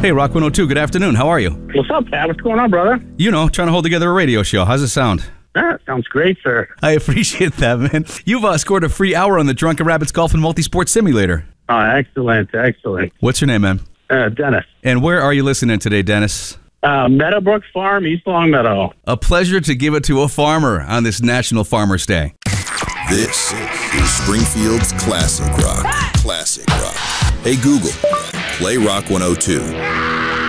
Hey, Rock 102, good afternoon. How are you? What's up, Pat? What's going on, brother? You know, trying to hold together a radio show. How's it sound? That sounds great, sir. I appreciate that, man. You've scored a free hour on the Drunken Rabbits Golf and Multisport Simulator. Oh, excellent, excellent. What's your name, man? Dennis. And where are you listening today, Dennis? Meadowbrook Farm, East Longmeadow. A pleasure to give it to a farmer on this National Farmers Day. This is Springfield's Classic Rock. Classic Rock. Hey, Google, play Rock 102.